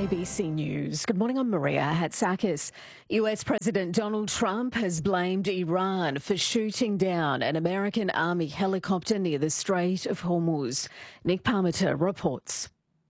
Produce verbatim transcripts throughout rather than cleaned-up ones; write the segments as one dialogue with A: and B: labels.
A: A B C News. Good morning, I'm Maria Hatzakis. U S President Donald Trump has blamed Iran for shooting down an American Army helicopter near the Strait of Hormuz. Nick Parmenter reports.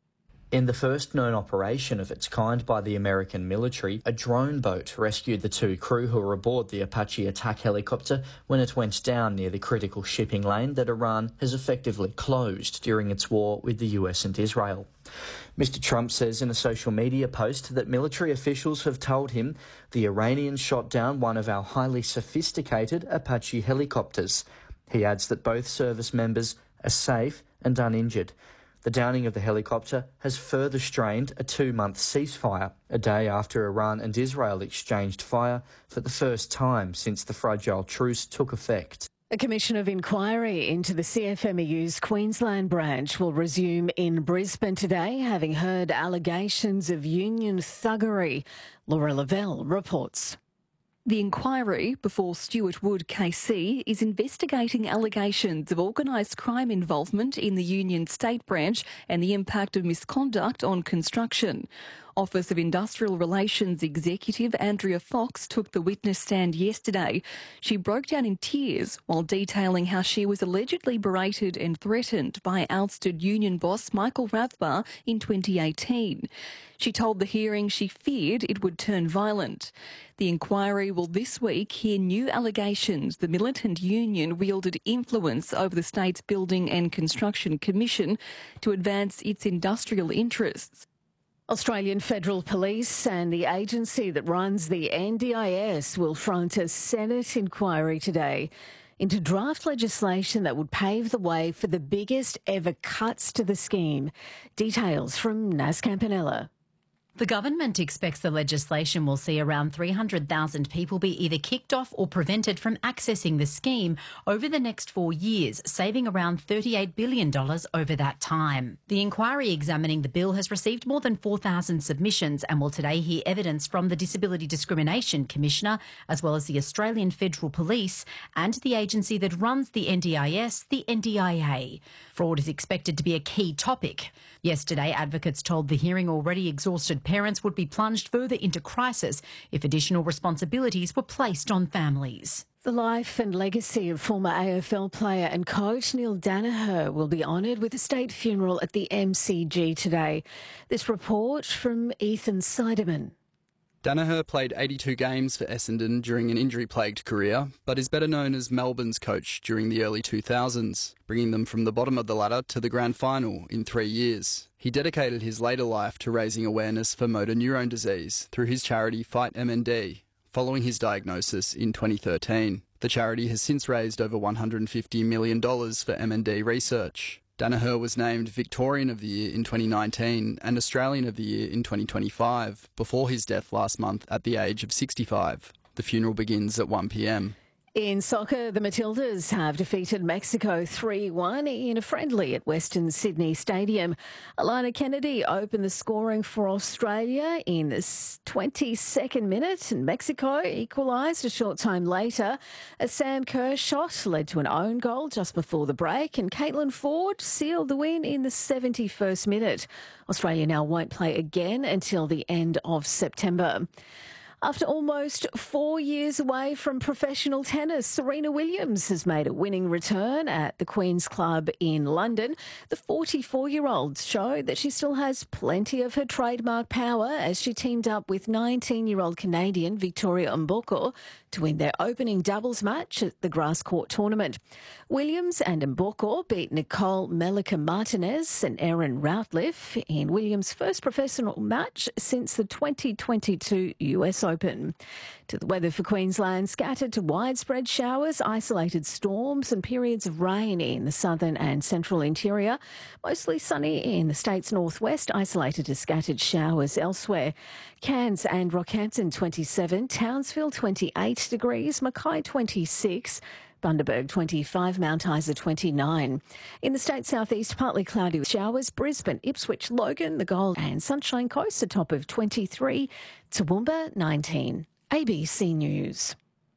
B: In the first known operation of its kind by the American military, a drone boat rescued the two crew who were aboard the Apache attack helicopter when it went down near the critical shipping lane that Iran has effectively closed during its war with the U S and Israel. Mister Trump says in a social media post that military officials have told him the Iranians shot down one of our highly sophisticated Apache helicopters. He adds that both service members are safe and uninjured. The downing of the helicopter has further strained a two-month ceasefire, a day after Iran and Israel exchanged fire for the first time since the fragile truce took effect.
A: A commission of inquiry into the C F M E U's Queensland branch will resume in Brisbane today, having heard allegations of union thuggery. Laura Lavelle reports.
C: The inquiry before Stuart Wood K C is investigating allegations of organised crime involvement in the union state branch and the impact of misconduct on construction. Office of Industrial Relations Executive Andrea Fox took the witness stand yesterday. She broke down in tears while detailing how she was allegedly berated and threatened by ousted union boss Michael Rathbar in twenty eighteen. She told the hearing she feared it would turn violent. The inquiry will this week hear new allegations the militant union wielded influence over the state's Building and Construction Commission to advance its industrial interests.
A: Australian Federal Police and the agency that runs the N D I S will front a Senate inquiry today into draft legislation that would pave the way for the biggest ever cuts to the scheme. Details from Naz Campanella.
D: The government expects the legislation will see around three hundred thousand people be either kicked off or prevented from accessing the scheme over the next four years, saving around thirty-eight billion dollars over that time. The inquiry examining the bill has received more than four thousand submissions and will today hear evidence from the Disability Discrimination Commissioner, as well as the Australian Federal Police and the agency that runs the N D I S, the N D I A. Fraud is expected to be a key topic. Yesterday, advocates told the hearing already exhausted parents would be plunged further into crisis if additional responsibilities were placed on families.
A: The life and legacy of former A F L player and coach Neil Daniher will be honoured with a state funeral at the M C G today. This report from Ethan Seidemann.
E: Daniher played eighty-two games for Essendon during an injury-plagued career, but is better known as Melbourne's coach during the early two thousands, bringing them from the bottom of the ladder to the grand final in three years. He dedicated his later life to raising awareness for motor neurone disease through his charity Fight M N D, following his diagnosis in twenty thirteen. The charity has since raised over one hundred fifty million dollars for M N D research. Daniher was named Victorian of the Year in twenty nineteen and Australian of the Year in twenty twenty-five, before his death last month at the age of sixty-five. The funeral begins at one p m.
A: In soccer, the Matildas have defeated Mexico three one in a friendly at Western Sydney Stadium. Alana Kennedy opened the scoring for Australia in the twenty-second minute, and Mexico equalised a short time later. A Sam Kerr shot led to an own goal just before the break, and Caitlin Ford sealed the win in the seventy-first minute. Australia now won't play again until the end of September. After almost four years away from professional tennis, Serena Williams has made a winning return at the Queen's Club in London. The forty-four-year-old showed that she still has plenty of her trademark power as she teamed up with nineteen-year-old Canadian Victoria Mboko to win their opening doubles match at the grass court tournament. Williams and Mboko beat Nicole Melica-Martinez and Erin Routliffe in Williams' first professional match since the twenty twenty-two U S Open. To the weather for Queensland, scattered to widespread showers, isolated storms and periods of rain in the southern and central interior. Mostly sunny in the state's northwest, isolated to scattered showers elsewhere. Cairns and Rockhampton twenty-seven, Townsville twenty-eight degrees, Mackay twenty-six, Bundaberg twenty-five, Mount Isa twenty-nine. In the state southeast, partly cloudy with showers. Brisbane, Ipswich, Logan, the Gold and Sunshine Coast, a top of twenty-three. Toowoomba nineteen. A B C News.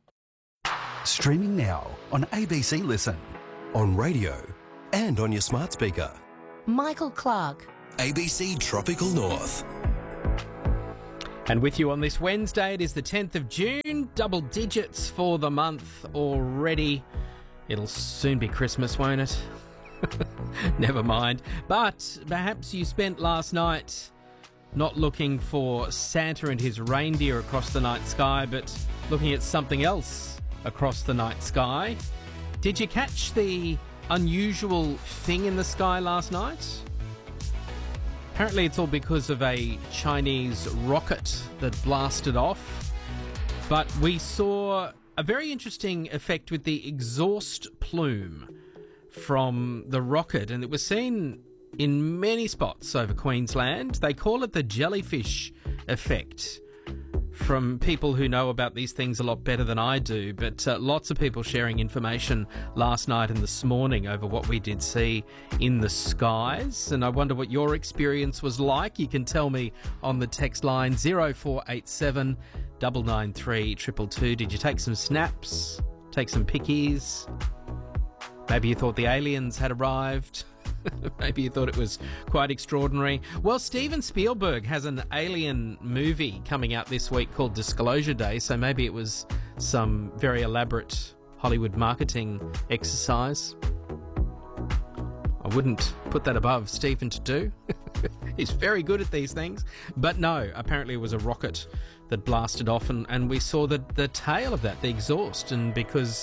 F: Streaming now on A B C Listen, on radio and on your smart speaker.
G: Michael Clark.
F: A B C Tropical North.
G: And with you on this Wednesday, it is the tenth of June, double digits for the month already. It'll soon be Christmas, won't it? Never mind. But perhaps you spent last night not looking for Santa and his reindeer across the night sky, but looking at something else across the night sky. Did you catch the unusual thing in the sky last night? Apparently it's all because of a Chinese rocket that blasted off. But we saw a very interesting effect with the exhaust plume from the rocket, and it was seen in many spots over Queensland. They call it the jellyfish effect, from people who know about these things a lot better than I do, but uh, lots of people sharing information last night and this morning over what we did see in the skies, and I wonder what your experience was like. You can tell me on the text line zero four eight seven nine nine three two two two. Did you take some snaps, take some pickies? Maybe you thought the aliens had arrived. Maybe you thought it was quite extraordinary. Well, Steven Spielberg has an alien movie coming out this week called Disclosure Day, so maybe it was some very elaborate Hollywood marketing exercise. I wouldn't put that above Steven to do. He's very good at these things. But no, apparently it was a rocket that blasted off, and, and we saw the, the tail of that, the exhaust, and because